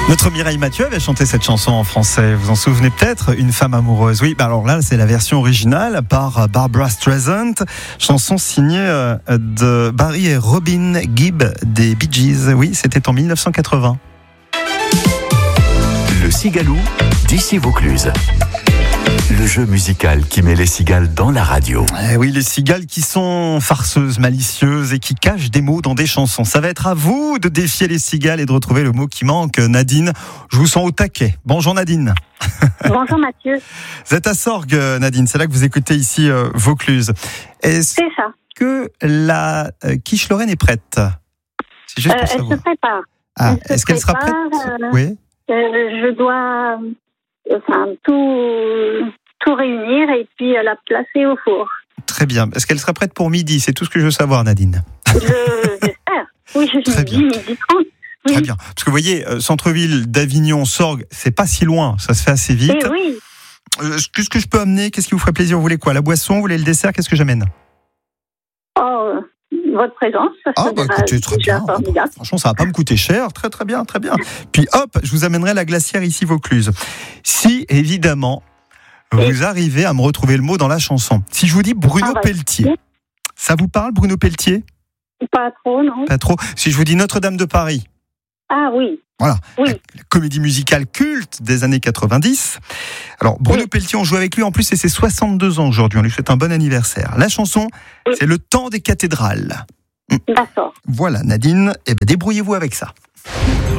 Notre Mireille Mathieu avait chanté cette chanson en français. Vous en souvenez peut-être, Une femme amoureuse. Oui, alors là, c'est la version originale par Barbra Streisand. Chanson signée de Barry et Robin Gibb des Bee Gees. Oui, c'était en 1980. Le Cigalou d'ici Vaucluse. Le jeu musical qui met les cigales dans la radio. Oui, les cigales qui sont farceuses, malicieuses et qui cachent des mots dans des chansons. Ça va être à vous de défier les cigales et de retrouver le mot qui manque. Nadine, je vous sens au taquet. Bonjour Nadine. Bonjour Mathieu. Vous êtes à Sorgues, Nadine. C'est là que vous écoutez ici Vaucluse. Est-ce C'est ça. que la quiche Lorraine est prête? C'est juste pour Elle savoir. se prépare. Ah, Elle se est-ce qu'elle sera prête? prépare, Oui. Je dois tout réunir et puis la placer au four. Très bien. Est-ce qu'elle sera prête pour midi? C'est tout ce que je veux savoir, Nadine. J'espère. Oui, je Très me dis midi 30. Oui. Très bien. Parce que vous voyez, centre-ville d'Avignon, Sorgues, c'est pas si loin. Ça se fait assez vite. Et oui. Qu'est-ce que je peux amener? Qu'est-ce qui vous ferait plaisir? Vous voulez quoi? La boisson? Vous voulez le dessert? Qu'est-ce que j'amène? Oh, votre présence, ça Ah, bah sera écoutez, très déjà bien. formidable. Franchement, ça va pas me coûter cher. Très, très bien, très bien. Puis hop, je vous amènerai la glacière ici, Vaucluse. Si, évidemment, vous arrivez à me retrouver le mot dans la chanson. Si je vous dis Bruno Pelletier, ça vous parle, Bruno Pelletier? Pas trop, non. Pas trop. Si je vous dis Notre-Dame de Paris. Ah oui. Voilà, Oui. la comédie musicale culte des années 90. Alors, Bruno Pelletier, on joue avec lui en plus et c'est 62 ans aujourd'hui. On lui souhaite un bon anniversaire. La chanson, c'est Le temps des cathédrales. D'accord. Voilà, Nadine, débrouillez-vous avec ça.